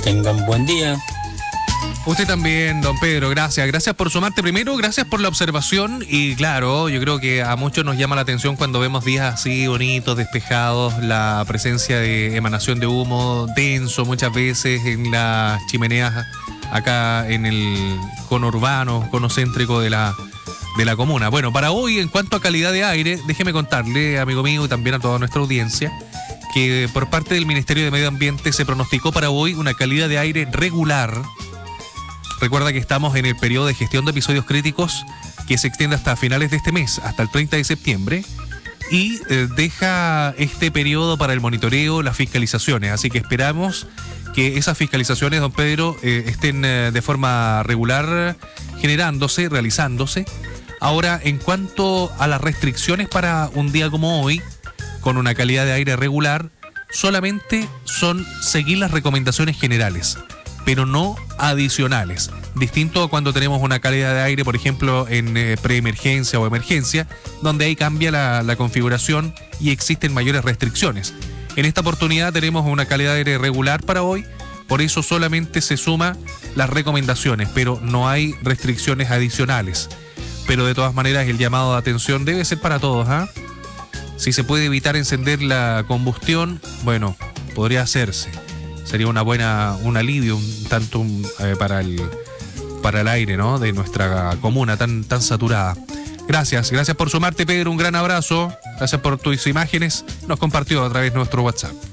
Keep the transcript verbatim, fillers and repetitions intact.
tengan buen día. Usted también, don Pedro, gracias. Gracias por sumarte primero, gracias por la observación y claro, yo creo que a muchos nos llama la atención cuando vemos días así bonitos, despejados, la presencia de emanación de humo denso muchas veces en las chimeneas acá en el cono urbano, cono céntrico de la, de la comuna. Bueno, para hoy en cuanto a calidad de aire, déjeme contarle, amigo mío, y también a toda nuestra audiencia, que por parte del Ministerio de Medio Ambiente se pronosticó para hoy una calidad de aire regular. Recuerda que estamos en el periodo de gestión de episodios críticos que se extiende hasta finales de este mes, hasta el treinta de septiembre, y eh, deja este periodo para el monitoreo, las fiscalizaciones. Así que esperamos que esas fiscalizaciones, don Pedro, eh, estén eh, de forma regular generándose, realizándose. Ahora, en cuanto a las restricciones para un día como hoy, con una calidad de aire regular, solamente son seguir las recomendaciones generales, pero no adicionales. Distinto a cuando tenemos una calidad de aire, por ejemplo, en eh, preemergencia o emergencia, donde ahí cambia la, la configuración y existen mayores restricciones. En esta oportunidad tenemos una calidad de aire regular para hoy, por eso solamente se suma las recomendaciones, pero no hay restricciones adicionales. Pero de todas maneras el llamado de atención debe ser para todos, ¿ah? ¿eh? Si se puede evitar encender la combustión, bueno, podría hacerse. Sería una buena, un alivio un tanto un, eh, para el para el aire, ¿no? De nuestra comuna tan, tan saturada. Gracias, gracias por sumarte, Pedro, un gran abrazo. Gracias por tus imágenes. Nos compartió a través de nuestro WhatsApp.